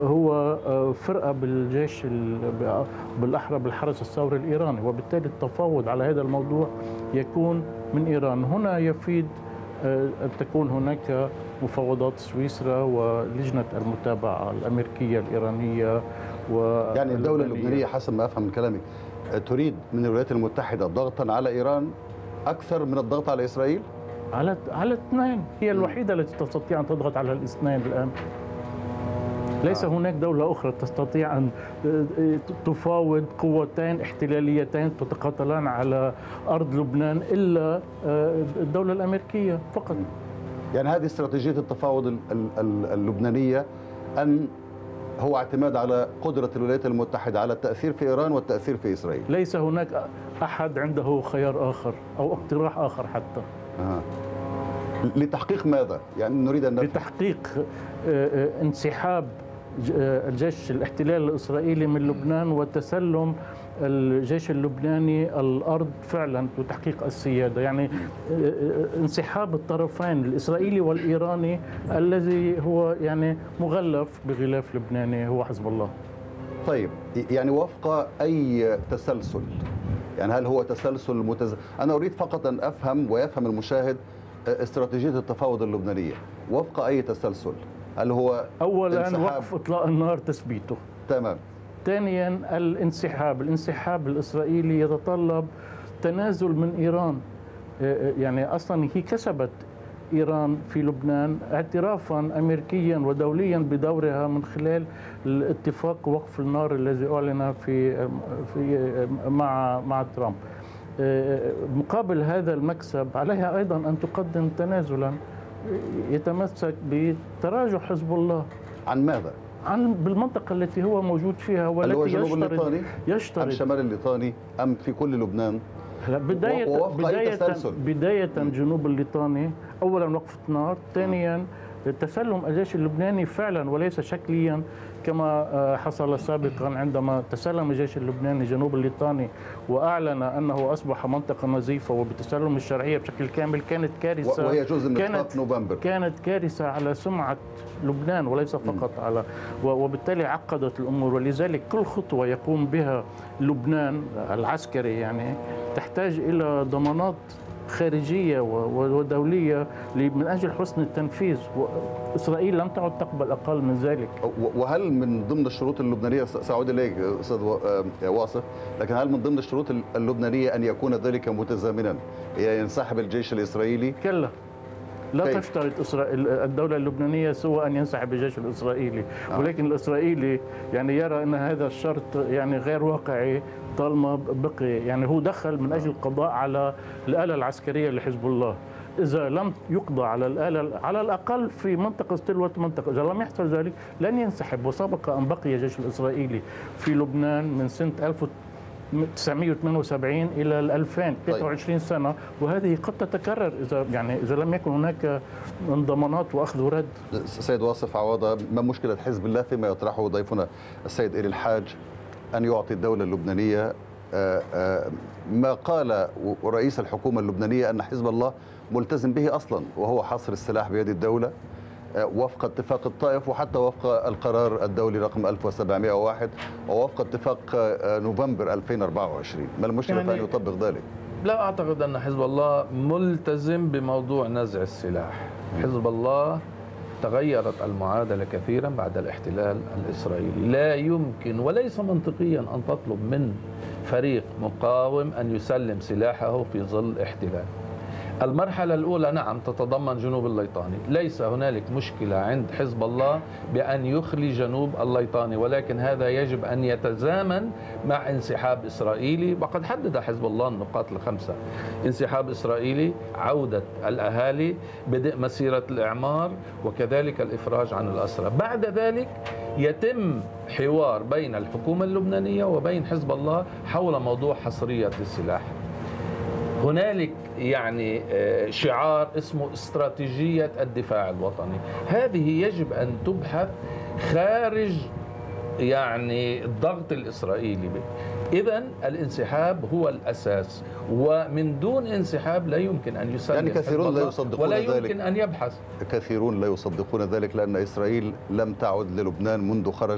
هو فرقة بالجيش بالأحرى بالحرس الثوري الإيراني، وبالتالي التفاوض على هذا الموضوع يكون من إيران. هنا يفيد أن تكون هناك مفاوضات سويسرا ولجنة المتابعة الأمريكية الإيرانية يعني الدولة اللبنانية حسب ما أفهم من كلامك تريد من الولايات المتحدة ضغطا على إيران أكثر من الضغط على إسرائيل؟ على الاثنين، هي الوحيدة التي تستطيع أن تضغط على الاثنين الآن. ليس هناك دولة أخرى تستطيع أن تفاوض قوتين احتلاليتين تتقاتلان على أرض لبنان إلا الدولة الأمريكية فقط. يعني هذه استراتيجية التفاوض اللبنانية، أن هو اعتماد على قدرة الولايات المتحدة على التأثير في إيران والتأثير في إسرائيل. ليس هناك أحد عنده خيار آخر أو اقتراح آخر حتى. لتحقيق ماذا؟ يعني نريد أن لتحقيق انسحاب الجيش الاحتلال الإسرائيلي من لبنان وتسلم الجيش اللبناني الأرض فعلا وتحقيق السيادة. يعني انسحاب الطرفين الإسرائيلي والإيراني الذي هو يعني مغلف بغلاف لبناني هو حزب الله. طيب يعني وفق أي تسلسل؟ يعني هل هو تسلسل أنا أريد فقط أن أفهم ويفهم المشاهد استراتيجية التفاوض اللبنانية وفق أي تسلسل؟ هل هو أولا وقف إطلاق النار تثبيته، تمام. ثانيا الانسحاب الإسرائيلي يتطلب تنازل من إيران. يعني أصلا هي كسبت إيران في لبنان اعترافا أمريكيا ودوليا بدورها من خلال الاتفاق وقف النار الذي أعلن في مع ترامب. مقابل هذا المكسب عليها أيضا أن تقدم تنازلا يتمسك بتراجع حزب الله. عن ماذا؟ بالمنطقة التي هو موجود فيها والتي يشترط أم شمال الليطاني أم في كل لبنان؟ بداية جنوب الليطاني. أولا وقف النار، ثانيا تسلم الجيش اللبناني فعلا وليس شكليا كما حصل سابقا عندما تسلم الجيش اللبناني جنوب الليطاني وأعلن أنه أصبح منطقة نزيفة وبتسلم الشرعية بشكل كامل. كانت كارثة، وهي جزء من اتفاق نوفمبر، كانت كارثة على سمعة لبنان وليس فقط على، وبالتالي عقدت الأمور. ولذلك كل خطوة يقوم بها لبنان العسكري يعني تحتاج إلى ضمانات خارجية ودولية من أجل حسن التنفيذ. إسرائيل لم تعد تقبل أقل من ذلك. وهل من ضمن الشروط اللبنانية، سأعود إليك أستاذ واصف، لكن هل من ضمن الشروط اللبنانية أن يكون ذلك متزامنا، ينسحب الجيش الإسرائيلي؟ كلا، لا تشترط الدولة اللبنانية سوى أن ينسحب الجيش الإسرائيلي، ولكن الإسرائيلي يعني يرى أن هذا الشرط يعني غير واقعي طالما بقي. يعني هو دخل من أجل القضاء على الآلة العسكرية لحزب الله. إذا لم يقضى على الآلة على الأقل في منطقة تلوت منطقة، إذا لم يحصل ذلك لن ينسحب. وسبق أن بقي الجيش الإسرائيلي في لبنان من سنة 1978 إلى 2000 23 سنة، وهذه قد تتكرر إذا لم يكن هناك ضمانات وأخذ ورد. سيد واصف عوضة، ما مشكلة حزب الله فيما يطرحه ضيفنا السيد إلي الحاج أن يعطي الدولة اللبنانية ما قال رئيس الحكومة اللبنانية أن حزب الله ملتزم به أصلا، وهو حصر السلاح بيد الدولة وفق اتفاق الطائف وحتى وفق القرار الدولي رقم 1701 ووفق اتفاق نوفمبر 2024. ما المشكلة في أن يطبق ذلك؟ لا أعتقد أن حزب الله ملتزم بموضوع نزع السلاح. حزب الله تغيرت المعادلة كثيرا بعد الاحتلال الإسرائيلي. لا يمكن وليس منطقيا أن تطلب من فريق مقاوم أن يسلم سلاحه في ظل احتلال. المرحلة الأولى نعم تتضمن جنوب الليطاني، ليس هنالك مشكلة عند حزب الله بأن يخلي جنوب الليطاني، ولكن هذا يجب أن يتزامن مع انسحاب إسرائيلي، وقد حدد حزب الله النقاط ال5: انسحاب إسرائيلي، عودة الأهالي، بدء مسيرة الإعمار، وكذلك الإفراج عن الأسرى. بعد ذلك يتم حوار بين الحكومة اللبنانية وبين حزب الله حول موضوع حصرية السلاح. هنالك يعني شعار اسمه استراتيجية الدفاع الوطني، هذه يجب أن تبحث خارج يعني الضغط الإسرائيلي. إذن الانسحاب هو الأساس، ومن دون انسحاب لا يمكن أن يسلم يعني كثيرون لا يصدقون ولا ذلك، يمكن أن يبحث. كثيرون لا يصدقون ذلك لأن إسرائيل لم تعد للبنان منذ خرج